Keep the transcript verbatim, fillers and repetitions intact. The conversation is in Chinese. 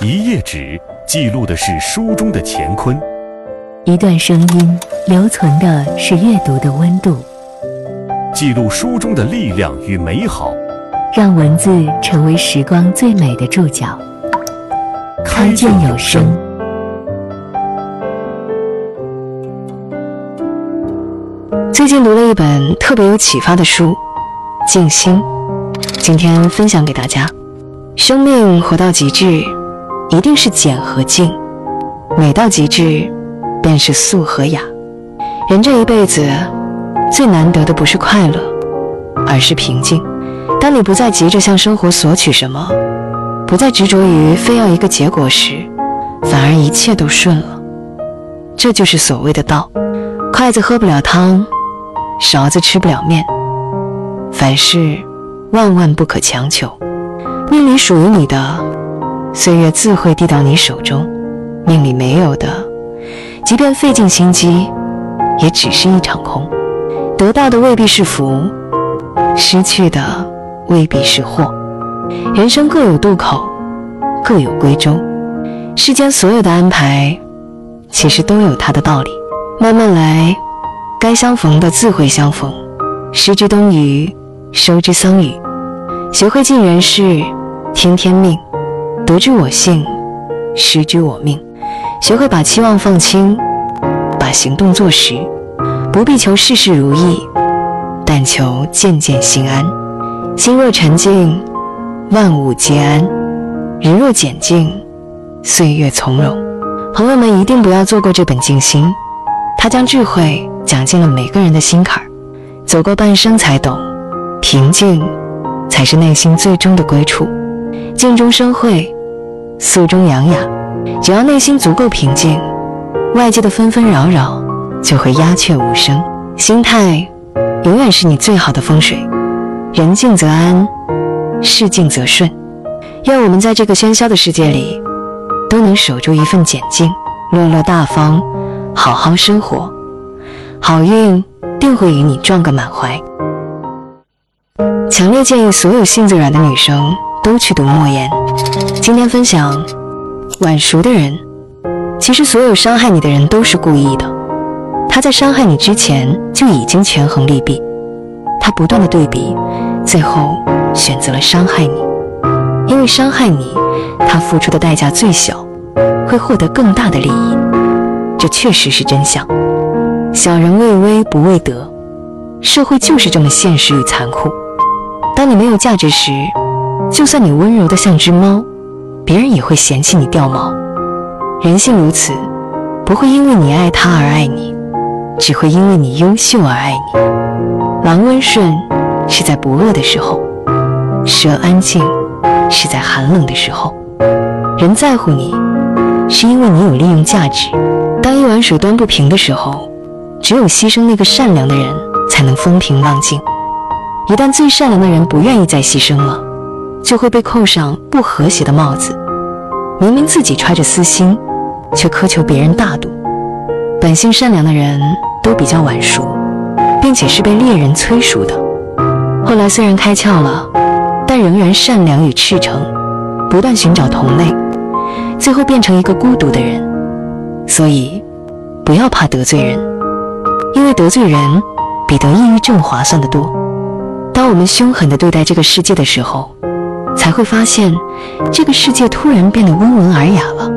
一页纸记录的是书中的乾坤， 一段声音留存的是阅读的温度， 记录书中的力量与美好， 让文字成为时光最美的注脚。开卷有声。 最近读了一本特别有启发的书《静心》，今天分享给大家。生命活到极致，一定是简和静；美到极致，便是素和雅。人这一辈子，最难得的不是快乐，而是平静。当你不再急着向生活索取什么，不再执着于非要一个结果时，反而一切都顺了。这就是所谓的道。筷子喝不了汤，勺子吃不了面，凡事万万不可强求。命里属于你的，岁月自会递到你手中；命里没有的，即便费尽心机，也只是一场空。得到的未必是福，失去的未必是祸。人生各有渡口，各有归舟。世间所有的安排，其实都有它的道理。慢慢来，该相逢的自会相逢。失之东隅，收之桑榆。学会尽人事，听天命；得之我幸，失之我命。学会把期望放轻，把行动做实。不必求事事如意，但求渐渐心安。心若沉静，万物皆安；人若简静，岁月从容。朋友们一定不要错过这本静心，它将智慧讲进了每个人的心坎儿。走过半生才懂，平静才是内心最终的归处。静中生慧，素中养雅。只要内心足够平静，外界的纷纷扰扰就会鸦雀无声。心态永远是你最好的风水。人静则安，事静则顺。愿我们在这个喧嚣的世界里，都能守住一份简静，落落大方，好好生活。好运定会与你撞个满怀。强烈建议所有性子软的女生都去读莫言。今天分享，晚熟的人，其实所有伤害你的人都是故意的。他在伤害你之前就已经权衡利弊，他不断的对比，最后选择了伤害你。因为伤害你，他付出的代价最小，会获得更大的利益。这确实是真相。小人为威不为德，社会就是这么现实与残酷。当你没有价值时，就算你温柔的像只猫，别人也会嫌弃你掉毛。人性如此，不会因为你爱他而爱你，只会因为你优秀而爱你。狼温顺是在不饿的时候，蛇安静是在寒冷的时候。人在乎你，是因为你有利用价值。当一碗水端不平的时候，只有牺牲那个善良的人，才能风平浪静。一旦最善良的人不愿意再牺牲了，就会被扣上不和谐的帽子。明明自己揣着私心，却苛求别人大度。本性善良的人都比较晚熟，并且是被猎人催熟的。后来虽然开窍了，但仍然善良与赤诚，不断寻找同类，最后变成一个孤独的人。所以不要怕得罪人，因为得罪人比得抑郁症划算得多。当我们凶狠地对待这个世界的时候，才会发现这个世界突然变得温文尔雅了。